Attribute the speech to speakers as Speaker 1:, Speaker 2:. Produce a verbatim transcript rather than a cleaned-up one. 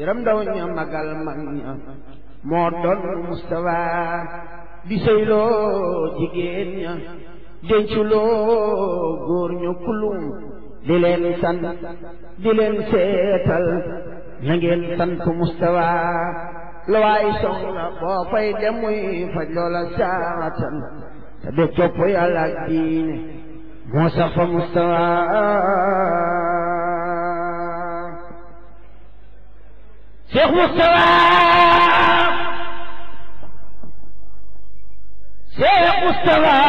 Speaker 1: yaram ndaw ña magal mag ña moo doon Mustafa di sëyloo jigéen ña denculoo góor ñu kulum di leen sant di leen seetal na ngeen sant Mustafa la waay soxla boo fay dem muy faj loola saatan te de copp yàlla ak diine moo sax fa Mustafa Cheikh Mustafa Cheikh Mustafa